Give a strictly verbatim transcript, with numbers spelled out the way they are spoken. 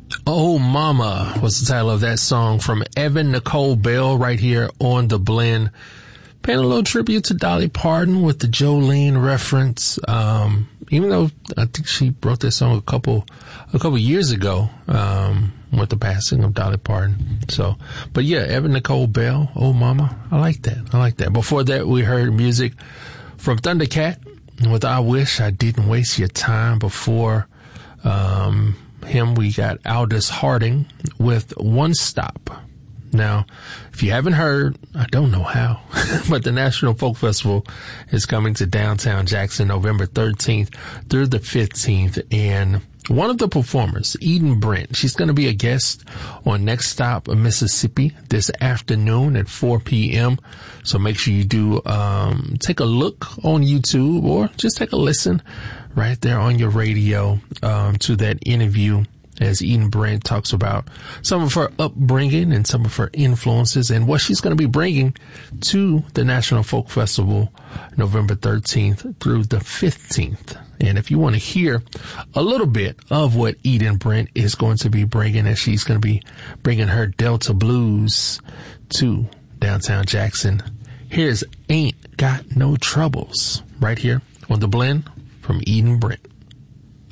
Oh Mama was the title of that song from Evan Nicole Bell right here on The Blend. Paying a little tribute to Dolly Parton with the Jolene reference. Um, even though I think she wrote that song a couple, a couple years ago, um, with the passing of Dolly Parton. So, but yeah, Evan Nicole Bell, Oh Mama. I like that. I like that. Before that, we heard music from Thundercat with I Wish I Didn't Waste Your Time. Before, um, him, we got Aldous Harding with One Stop. Now, if you haven't heard, I don't know how, but the National Folk Festival is coming to downtown Jackson November thirteenth through the fifteenth. And one of the performers, Eden Brent, she's going to be a guest on Next Stop Mississippi this afternoon at four p.m. So make sure you do um take a look on YouTube or just take a listen right there on your radio um to that interview as Eden Brent talks about some of her upbringing and some of her influences and what she's going to be bringing to the National Folk Festival November thirteenth through the fifteenth. And if you want to hear a little bit of what Eden Brent is going to be bringing, as she's going to be bringing her Delta Blues to downtown Jackson, here's Ain't Got No Troubles right here on The Blend from Eden Brent.